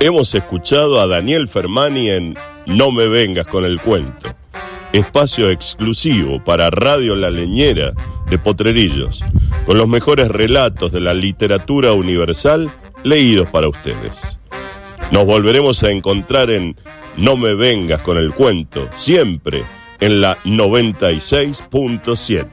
Hemos escuchado a Daniel Fermani en No me vengas con el cuento, espacio exclusivo para Radio La Leñera de Potrerillos, con los mejores relatos de la literatura universal leídos para ustedes. Nos volveremos a encontrar en No me vengas con el cuento, siempre en la 96.7.